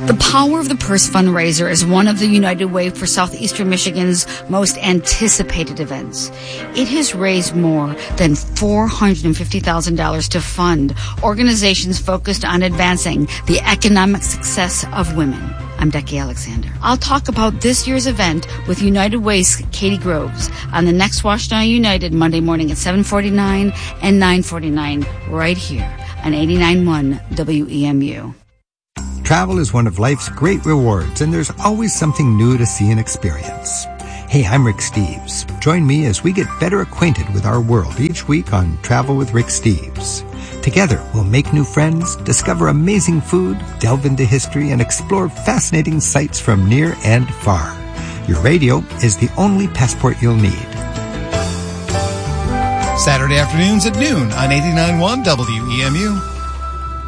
The Power of the Purse fundraiser is one of the United Way for Southeastern Michigan's most anticipated events. It has raised more than $450,000 to fund organizations focused on advancing the economic success of women. I'm Becky Alexander. I'll talk about this year's event with United Way's Katie Groves on the next Washtenaw United Monday morning at 7:49 and 9:49 right here on 89.1 WEMU. Travel is one of life's great rewards, and there's always something new to see and experience. Hey, I'm Rick Steves. Join me as we get better acquainted with our world each week on Travel with Rick Steves. Together, we'll make new friends, discover amazing food, delve into history, and explore fascinating sights from near and far. Your radio is the only passport you'll need. Saturday afternoons at noon on 89.1 WEMU.